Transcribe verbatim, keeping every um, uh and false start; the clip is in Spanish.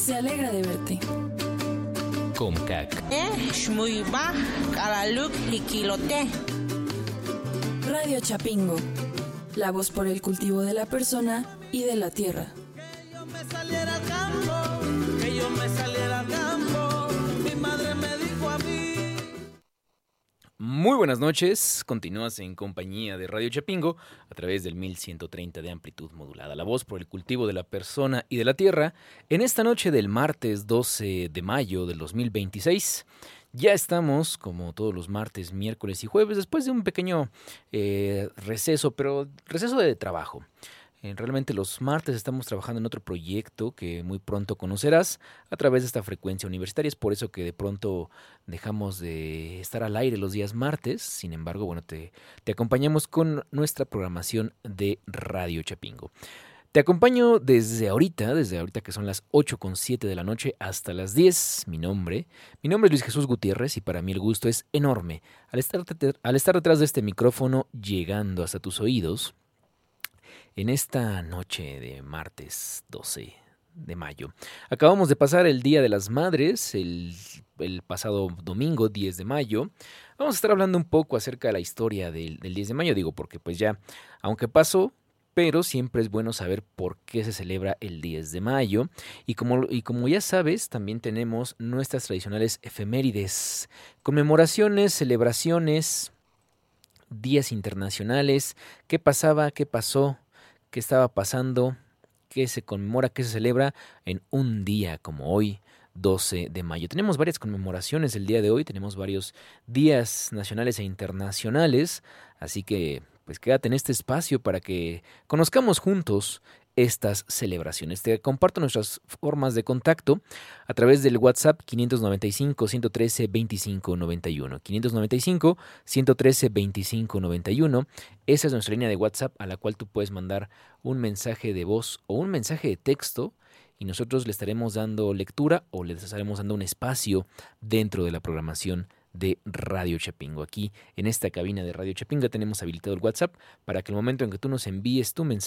se alegra de verte. Comcac. Radio Chapingo, la voz por el cultivo de la persona y de la tierra. Que yo me saliera al campo, que yo me saliera al campo, mi madre me dijo a mí. Muy buenas noches, continúas en compañía de Radio Chapingo a través del mil ciento treinta de amplitud modulada, la voz por el cultivo de la persona y de la tierra. En esta noche del martes doce de mayo del dos mil veintiséis, ya estamos, como todos los martes, miércoles y jueves, después de un pequeño eh, receso, pero receso de trabajo. Eh, realmente los martes estamos trabajando en otro proyecto que muy pronto conocerás a través de esta frecuencia universitaria. Es por eso que de pronto dejamos de estar al aire los días martes. Sin embargo, bueno, te, te acompañamos con nuestra programación de Radio Chapingo. Te acompaño desde ahorita, desde ahorita que son las ocho con siete de la noche hasta las diez. Mi nombre, mi nombre es Luis Jesús Gutiérrez y para mí el gusto es enorme al estar, al estar detrás de este micrófono llegando hasta tus oídos en esta noche de martes doce de mayo. Acabamos de pasar el Día de las Madres, el, el pasado domingo diez de mayo. Vamos a estar hablando un poco acerca de la historia del, del diez de mayo, digo, porque pues ya, aunque pasó, pero siempre es bueno saber por qué se celebra el diez de mayo. Y como, y como ya sabes, también tenemos nuestras tradicionales efemérides, conmemoraciones, celebraciones, días internacionales, qué pasaba, qué pasó, qué estaba pasando, qué se conmemora, qué se celebra en un día como hoy, doce de mayo. Tenemos varias conmemoraciones el día de hoy, tenemos varios días nacionales e internacionales, así que pues quédate en este espacio para que conozcamos juntos estas celebraciones. Te comparto nuestras formas de contacto a través del WhatsApp quinientos noventa y cinco, ciento trece, veinticinco noventa y uno. quinientos noventa y cinco, ciento trece, veinticinco noventa y uno. Esa es nuestra línea de WhatsApp a la cual tú puedes mandar un mensaje de voz o un mensaje de texto y nosotros le estaremos dando lectura o le estaremos dando un espacio dentro de la programación de Radio Chapingo. Aquí en esta cabina de Radio Chapingo tenemos habilitado el WhatsApp para que el momento en que tú nos envíes tu mensaje